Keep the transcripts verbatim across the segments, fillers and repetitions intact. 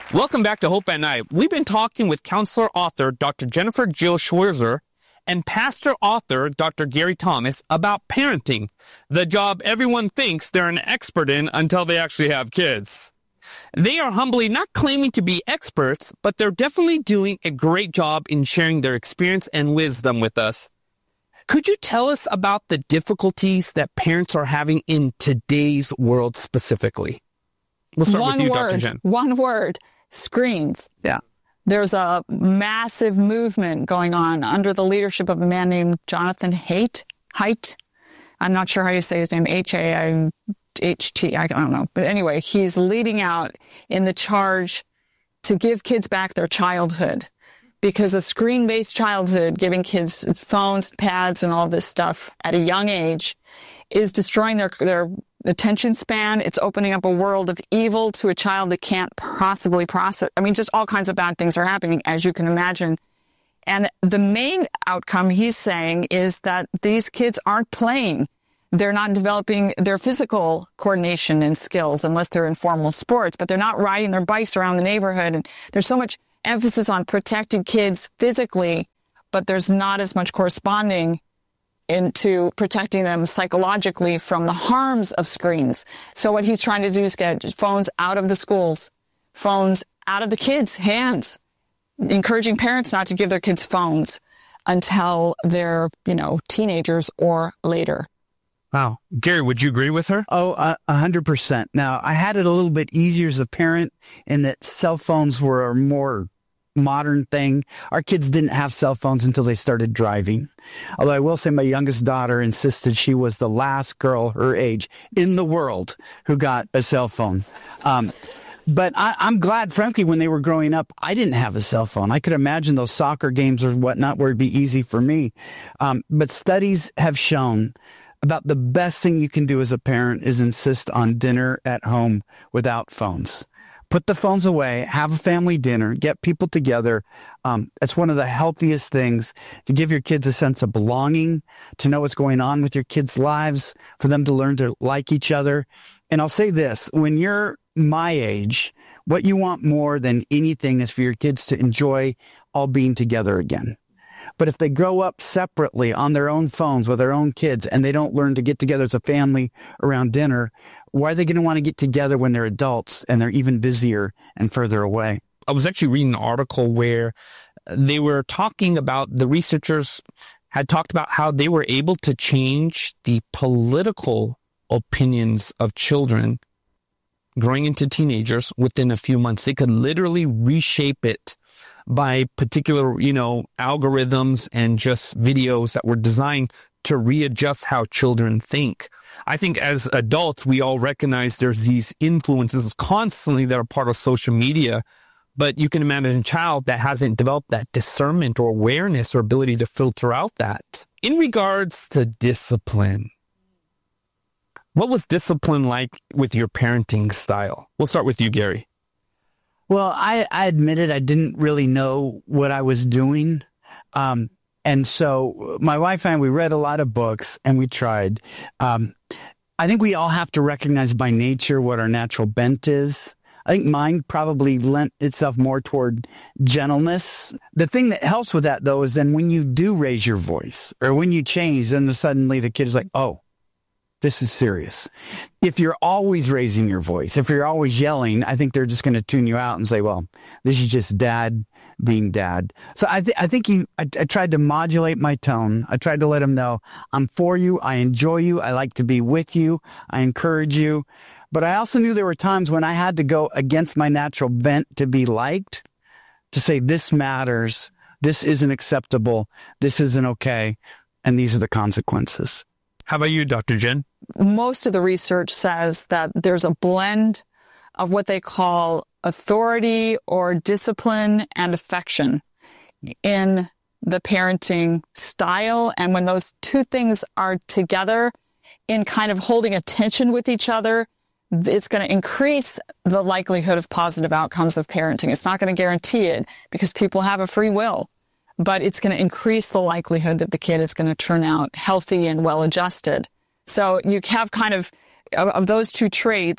Welcome back to Hope at Night. We've been talking with counselor author Doctor Jennifer Jill Schwirzer and pastor author Doctor Gary Thomas about parenting, the job everyone thinks they're an expert in until they actually have kids. They are humbly not claiming to be experts, but they're definitely doing a great job in sharing their experience and wisdom with us. Could you tell us about the difficulties that parents are having in today's world specifically? We'll start One with you, word, Doctor Jen. One word. Screens. Yeah. There's a massive movement going on under the leadership of a man named Jonathan Haidt. Haidt. I'm not sure how you say his name. H A I H T. I don't know. But anyway, he's leading out in the charge to give kids back their childhood, because a screen-based childhood, giving kids phones, pads, and all this stuff at a young age, is destroying their their attention span. It's opening up a world of evil to a child that can't possibly process. I mean, just all kinds of bad things are happening, as you can imagine. And the main outcome, he's saying, is that these kids aren't playing. They're not developing their physical coordination and skills unless they're in formal sports, but they're not riding their bikes around the neighborhood. And there's so much emphasis on protecting kids physically, but there's not as much corresponding into protecting them psychologically from the harms of screens. So what he's trying to do is get phones out of the schools, phones out of the kids' hands, encouraging parents not to give their kids phones until they're, you know, teenagers or later. Wow. Gary, would you agree with her? Oh, a uh, hundred percent. Now, I had it a little bit easier as a parent in that cell phones were a more modern thing. Our kids didn't have cell phones until they started driving. Although I will say my youngest daughter insisted she was the last girl her age in the world who got a cell phone. Um, but I, I'm glad, frankly, when they were growing up, I didn't have a cell phone. I could imagine those soccer games or whatnot where it'd be easy for me. Um, but studies have shown about the best thing you can do as a parent is insist on dinner at home without phones. Put the phones away, have a family dinner, get people together. Um, it's one of the healthiest things to give your kids a sense of belonging, to know what's going on with your kids' lives, for them to learn to like each other. And I'll say this, when you're my age, what you want more than anything is for your kids to enjoy all being together again. But if they grow up separately on their own phones with their own kids and they don't learn to get together as a family around dinner, why are they going to want to get together when they're adults and they're even busier and further away? I was actually reading an article where they were talking about, the researchers had talked about how they were able to change the political opinions of children growing into teenagers within a few months. They could literally reshape it by particular, you know, algorithms and just videos that were designed to readjust how children think. I think as adults, we all recognize there's these influences constantly that are part of social media, but you can imagine a child that hasn't developed that discernment or awareness or ability to filter out that. In regards to discipline, what was discipline like with your parenting style? We'll start with you, Gary. Well, I, I admitted I didn't really know what I was doing. Um, and so my wife and I, we read a lot of books and we tried. Um, I think we all have to recognize by nature what our natural bent is. I think mine probably lent itself more toward gentleness. The thing that helps with that, though, is then when you do raise your voice or when you change, then the, suddenly the kid is like, oh, this is serious. If you're always raising your voice, if you're always yelling, I think they're just going to tune you out and say, well, this is just dad being dad. So I, th- I think you, I, I tried to modulate my tone. I tried to let him know I'm for you. I enjoy you. I like to be with you. I encourage you. But I also knew there were times when I had to go against my natural bent to be liked, to say this matters. This isn't acceptable. This isn't okay. And these are the consequences. How about you, Doctor Jen? Most of the research says that there's a blend of what they call authority or discipline and affection in the parenting style. And when those two things are together in kind of holding a tension with each other, it's going to increase the likelihood of positive outcomes of parenting. It's not going to guarantee it because people have a free will, but it's going to increase the likelihood that the kid is going to turn out healthy and well-adjusted. So you have kind of, of those two traits,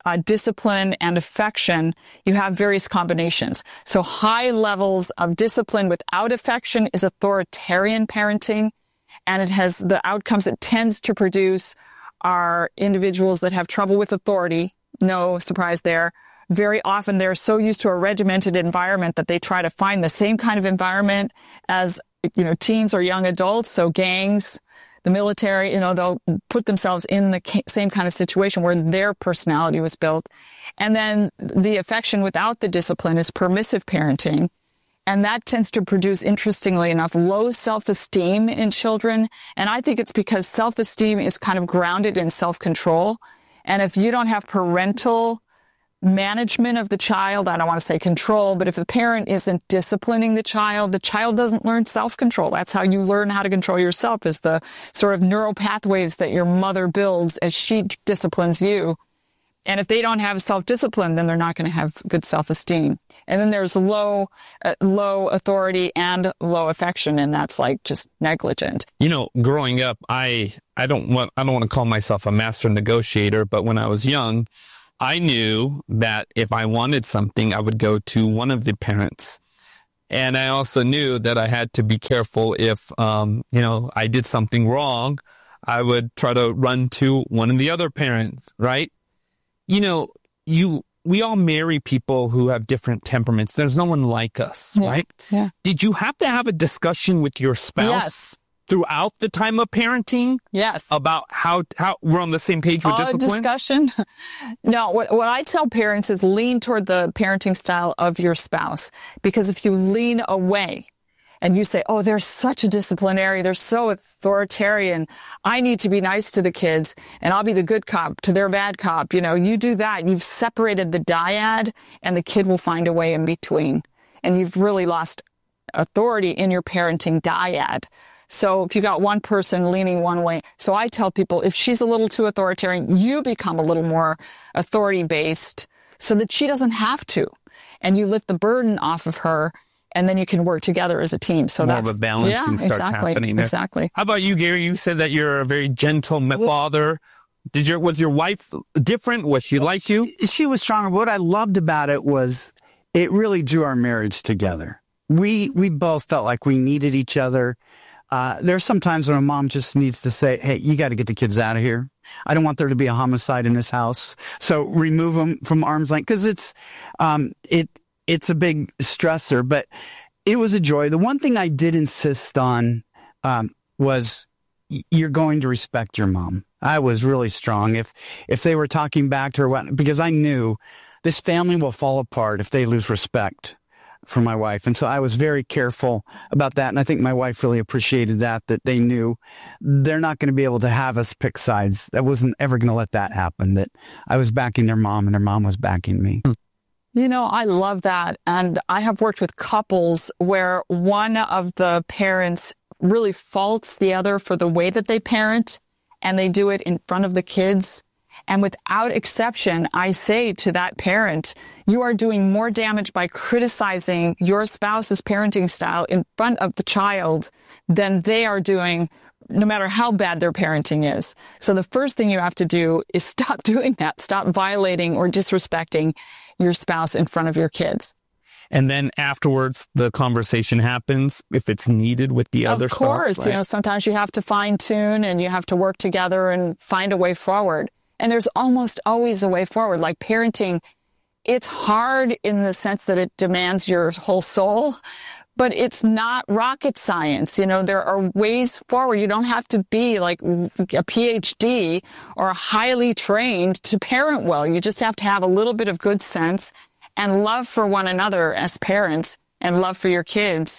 uh, discipline and affection, you have various combinations. So high levels of discipline without affection is authoritarian parenting, and it has the outcomes it tends to produce are individuals that have trouble with authority. No surprise there. Very often they're so used to a regimented environment that they try to find the same kind of environment as, you know, teens or young adults. So gangs, the military, you know, they'll put themselves in the same kind of situation where their personality was built. And then the affection without the discipline is permissive parenting. And that tends to produce, interestingly enough, low self-esteem in children. And I think it's because self-esteem is kind of grounded in self-control. And if you don't have parental management of the child, I don't want to say control, but if the parent isn't disciplining the child, the child doesn't learn self-control. That's how you learn how to control yourself, is the sort of neural pathways that your mother builds as she disciplines you. And if they don't have self-discipline, then they're not going to have good self-esteem. And then there's low, uh, low authority and low affection, and that's like just negligent. You know, growing up, I I don't want I don't want to call myself a master negotiator, but when I was young, I knew that if I wanted something, I would go to one of the parents. And I also knew that I had to be careful if, um, you know, I did something wrong, I would try to run to one of the other parents, right? You know, you we all marry people who have different temperaments. There's no one like us, yeah. right? Yeah. Did you have to have a discussion with your spouse? Yes. Throughout the time of parenting? Yes. About how, how we're on the same page with uh, discipline? Discussion? No, what, what I tell parents is lean toward the parenting style of your spouse. Because if you lean away and you say, oh, they're such a disciplinary, they're so authoritarian, I need to be nice to the kids and I'll be the good cop to their bad cop. You know, you do that, you've separated the dyad and the kid will find a way in between. And you've really lost authority in your parenting dyad. So if you got one person leaning one way, so I tell people, if she's a little too authoritarian, you become a little more authority-based so that she doesn't have to. And you lift the burden off of her, and then you can work together as a team. So more that's, of a balancing yeah, starts exactly, happening there. Exactly. How about you, Gary? You said that you're a very gentle father. Did your was your wife different? Was she like you? She was stronger. What I loved about it was it really drew our marriage together. We we both felt like we needed each other. Uh, there are some times when a mom just needs to say, hey, you got to get the kids out of here. I don't want there to be a homicide in this house. So remove them from arm's length, because it's, um, it, it's a big stressor, but it was a joy. The one thing I did insist on, um, was you're going to respect your mom. I was really strong. If, if they were talking back to her, because I knew this family will fall apart if they lose respect for my wife. And so I was very careful about that. And I think my wife really appreciated that, that they knew they're not going to be able to have us pick sides. I wasn't ever going to let that happen, that I was backing their mom and their mom was backing me. You know, I love that. And I have worked with couples where one of the parents really faults the other for the way that they parent, and they do it in front of the kids. And without exception, I say to that parent, you are doing more damage by criticizing your spouse's parenting style in front of the child than they are doing, no matter how bad their parenting is. So the first thing you have to do is stop doing that. Stop violating or disrespecting your spouse in front of your kids. And then afterwards, the conversation happens if it's needed with the other spouse. Of course, right? You know, sometimes you have to fine tune and you have to work together and find a way forward. And there's almost always a way forward. Like parenting, it's hard in the sense that it demands your whole soul, but it's not rocket science. You know, there are ways forward. You don't have to be like a P H D or highly trained to parent well. You just have to have a little bit of good sense and love for one another as parents and love for your kids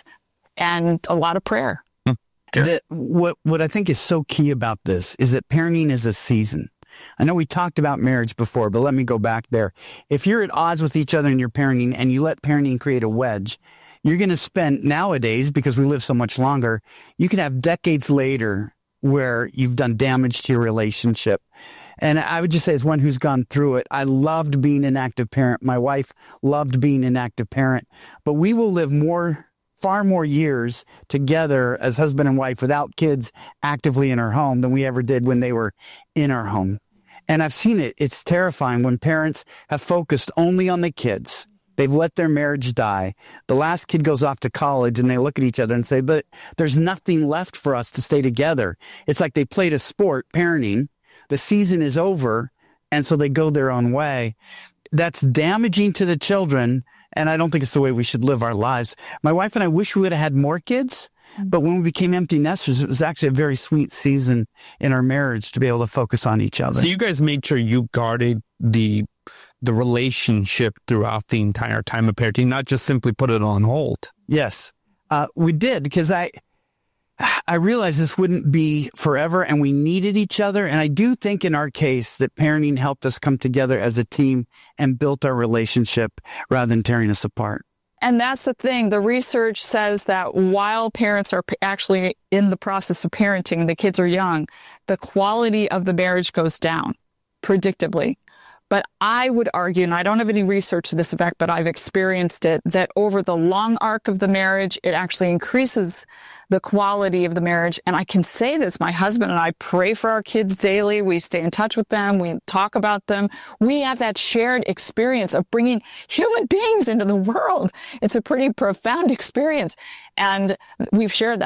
and a lot of prayer. The, what, what I think is so key about this is that parenting is a season. I know we talked about marriage before, but let me go back there. If you're at odds with each other in your parenting and you let parenting create a wedge, you're going to spend nowadays, because we live so much longer, you can have decades later where you've done damage to your relationship. And I would just say, as one who's gone through it, I loved being an active parent. My wife loved being an active parent, but we will live more far more years together as husband and wife without kids actively in our home than we ever did when they were in our home. And I've seen it. It's terrifying when parents have focused only on the kids. They've let their marriage die. The last kid goes off to college and they look at each other and say, but there's nothing left for us to stay together. It's like they played a sport, parenting. The season is over. And so they go their own way. That's damaging to the children. And I don't think it's the way we should live our lives. My wife and I wish we would have had more kids. But when we became empty nesters, it was actually a very sweet season in our marriage to be able to focus on each other. So you guys made sure you guarded the the relationship throughout the entire time of parenting, not just simply put it on hold. Yes, uh, we did, because I I realized this wouldn't be forever, and we needed each other. And I do think in our case that parenting helped us come together as a team and built our relationship rather than tearing us apart. And that's the thing. The research says that while parents are actually in the process of parenting, the kids are young, the quality of the marriage goes down predictably. But I would argue, and I don't have any research to this effect, but I've experienced it, that over the long arc of the marriage, it actually increases the quality of the marriage. And I can say this, my husband and I pray for our kids daily. We stay in touch with them. We talk about them. We have that shared experience of bringing human beings into the world. It's a pretty profound experience. And we've shared that.